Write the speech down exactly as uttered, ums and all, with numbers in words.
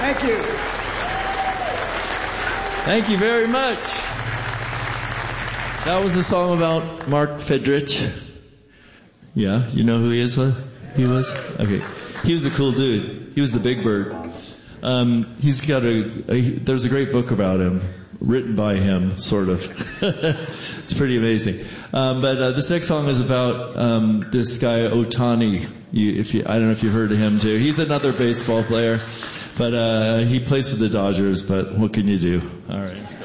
Thank you. Thank you very much. That was a song about Mark Fedrich. Yeah, you know who he is? He was? Okay. He was a cool dude. He was the Big Bird. Um, he's got a, a, there's a great book about him, written by him, sort of. It's pretty amazing. Um, but, uh, this next song is about, um, this guy, Otani. You, if you, I don't know if you've heard of him too. He's another baseball player, but, uh, he plays for the Dodgers, but what can you do? Alright.